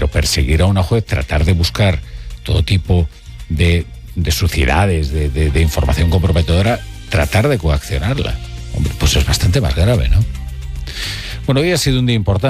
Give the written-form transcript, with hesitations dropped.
pero perseguir a una juez, tratar de buscar todo tipo de suciedades, de información comprometedora, tratar de coaccionarla, hombre, pues es bastante más grave, ¿no? Bueno, hoy ha sido un día importante.